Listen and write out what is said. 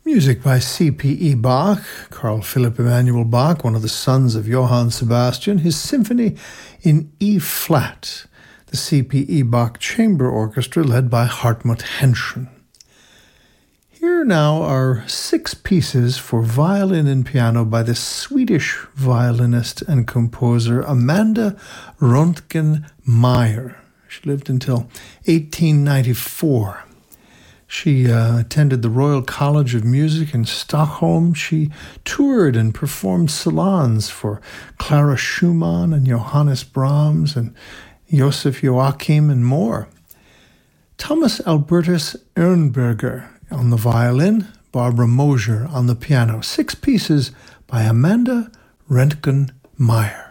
Music by C.P.E. Bach, Carl Philipp Emanuel Bach, one of the sons of Johann Sebastian, his symphony in E-flat, the C.P.E. Bach Chamber Orchestra led by Hartmut Henschen. Here now are 6 pieces for violin and piano by the Swedish violinist and composer Amanda Röntgen-Meyer. She lived until 1894. She attended the Royal College of Music in Stockholm. She toured and performed salons for Clara Schumann and Johannes Brahms and Joseph Joachim and more. Thomas Albertus Ernberger on the violin, Barbara Mosher on the piano. 6 pieces by Amanda Röntgen-Meyer.